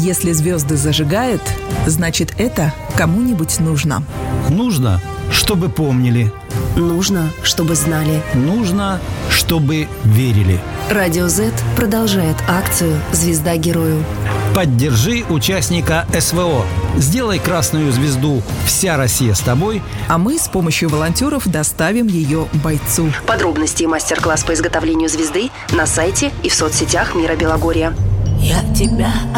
Если звезды зажигают, значит, это кому-нибудь нужно. Нужно, чтобы помнили. Нужно, чтобы знали. Нужно, чтобы верили. Радио Z продолжает акцию «Звезда герою». Поддержи участника СВО. Сделай красную звезду «Вся Россия с тобой». А мы с помощью волонтеров доставим ее бойцу. Подробности и мастер-класс по изготовлению звезды на сайте и в соцсетях Мира Белогорья. Я тебя